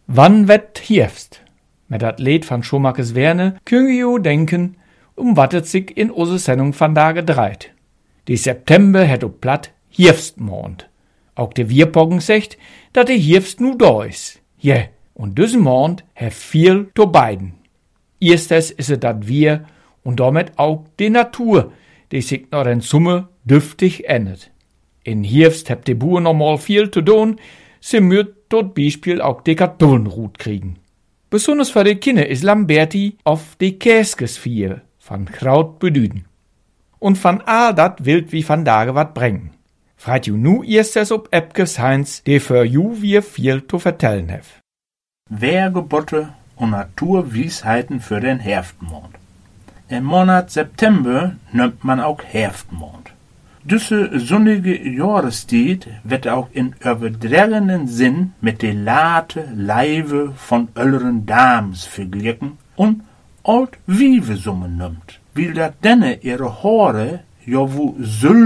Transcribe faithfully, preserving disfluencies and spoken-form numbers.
Wann wett Hiefst? Met dat Lied van Schomachers Werne künge jo denken, um wat het sich in onze Sendung vandaag dreit. Die September het op plat Hiefstmond. Auch de Wierpoggen zegt, dat de Hiefst nu da is. Ja, und diesen Mond hef viel to beiden. Erstes is het dat Wir und damit auch die Natur, die sich noch in Summe düftig ändert. In Hiefst hebt de Boer normal viel zu tun, sie müht dort Beispiel auch die Kartoffelnrut kriegen. Besonders für die Kinder is Lamberti auf die Käskesvier van Kraut bedüden. Und van all dat wild wie van Dage wat brengen. Freit ju nu erstes ob Epkes Heinz, der für ju wir viel zu vertellen hef. Wehrgebote und Naturweisheiten für den Herbstmond. Im Monat September nimmt man auch Herbstmond. Diese sonnige Jahreszeit wird auch in übertragenen Sinn mit der late Leibe von älteren Dames verglichen und alt Wieve summen nimmt, weil dat denne ihre Haare ja wo